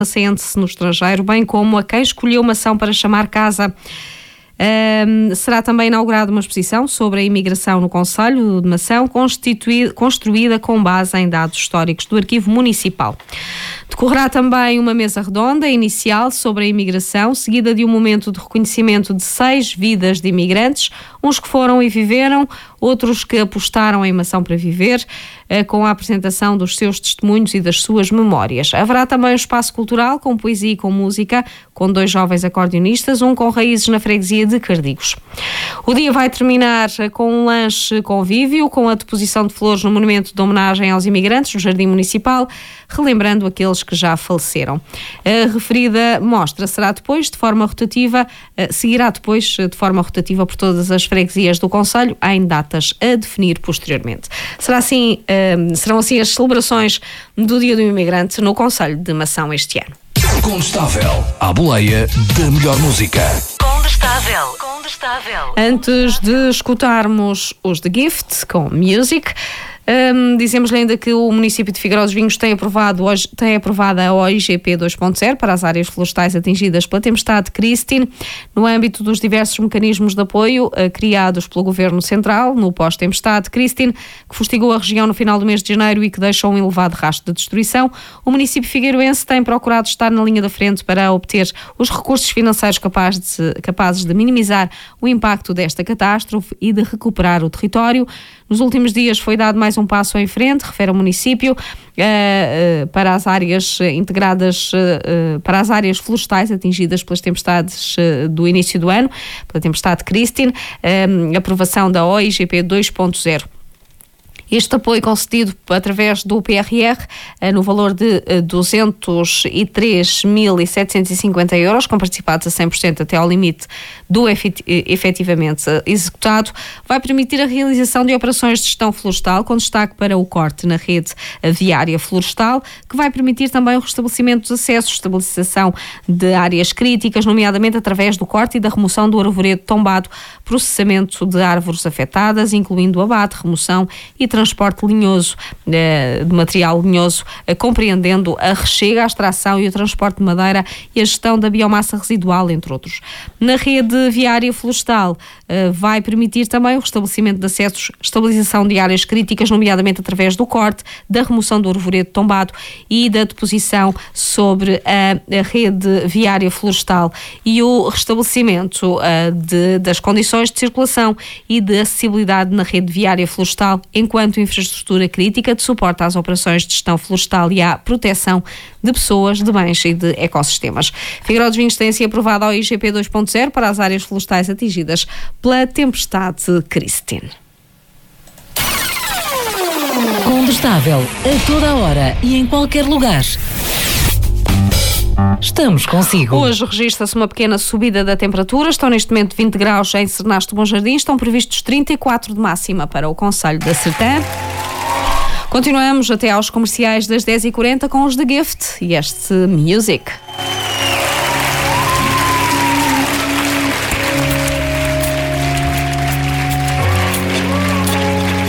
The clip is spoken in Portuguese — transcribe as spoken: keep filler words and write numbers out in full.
sente-se no estrangeiro, bem como a quem escolheu Mação para chamar casa. Um, será também inaugurada uma exposição sobre a imigração no concelho de Mação, construída com base em dados históricos do Arquivo Municipal. Decorrerá também uma mesa redonda inicial sobre a imigração, seguida de um momento de reconhecimento de seis vidas de imigrantes, uns que foram e viveram, outros que apostaram em Mação para viver, com a apresentação dos seus testemunhos e das suas memórias. Haverá também um espaço cultural com poesia e com música, com dois jovens acordeonistas, um com raízes na freguesia de Cardigos. O dia vai terminar com um lanche convívio, com a deposição de flores no monumento de homenagem aos imigrantes no Jardim Municipal, relembrando aqueles que já faleceram. A referida mostra será depois de forma rotativa, seguirá depois de forma rotativa por todas as freguesias do concelho, em datas a definir posteriormente. Será assim, serão assim as celebrações do Dia do Imigrante no concelho de Mação este ano. Condestável, à boleia da melhor música. Condestável, condestável. Antes de escutarmos os The Gift com Music, Um, dizemos-lhe ainda que o município de Figueiró dos Vinhos tem aprovado, hoje, tem aprovado a O I G P dois ponto zero para as áreas florestais atingidas pela tempestade Christine, no âmbito dos diversos mecanismos de apoio uh, criados pelo Governo Central no pós-tempestade Christine, que fustigou a região no final do mês de janeiro e que deixou um elevado rastro de destruição. O município figueiroense tem procurado estar na linha da frente para obter os recursos financeiros capazes de, capazes de minimizar o impacto desta catástrofe e de recuperar o território. Nos últimos dias foi dado mais um passo em frente, refere o município, uh, uh, para as áreas integradas, uh, uh, para as áreas florestais atingidas pelas tempestades uh, do início do ano, pela tempestade Christine, uh, aprovação da O I G P dois ponto zero. Este apoio concedido através do P R R no valor de duzentos e três mil setecentos e cinquenta euros, com participados a cem por cento até ao limite do efetivamente executado, vai permitir a realização de operações de gestão florestal, com destaque para o corte na rede viária florestal, que vai permitir também o restabelecimento dos acessos, estabilização de áreas críticas, nomeadamente através do corte e da remoção do arvoredo tombado, processamento de árvores afetadas, incluindo o abate, remoção e transporte transporte linhoso, de material linhoso, compreendendo a rechega, a extração e o transporte de madeira e a gestão da biomassa residual, entre outros. Na rede viária florestal, vai permitir também o restabelecimento de acessos, estabilização de áreas críticas, nomeadamente através do corte, da remoção do arvoredo tombado e da deposição sobre a rede viária florestal e o restabelecimento de, das condições de circulação e de acessibilidade na rede viária florestal, enquanto infraestrutura crítica de suporte às operações de gestão florestal e à proteção de pessoas, de bens e de ecossistemas. Figueiró dos Vinhos tem assim aprovado a O I G P dois ponto zero para as áreas florestais atingidas pela tempestade Christine. Condestável, a toda a hora e em qualquer lugar. Estamos consigo. Hoje registra-se uma pequena subida da temperatura. Estão neste momento vinte graus em Cernasto Bom Jardim. Estão previstos trinta e quatro de máxima para o concelho da Sertã. Continuamos até aos comerciais das dez e quarenta com os The Gift e este Music.